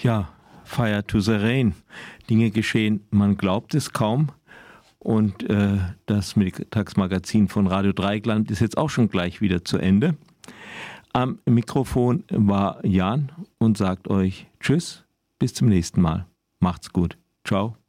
Ja, Fire to the Rain. Dinge geschehen, man glaubt es kaum. Und das Mittagsmagazin von Radio Dreieckland ist jetzt auch schon gleich wieder zu Ende. Am Mikrofon war Jan und sagt euch Tschüss, bis zum nächsten Mal. Macht's gut. Ciao.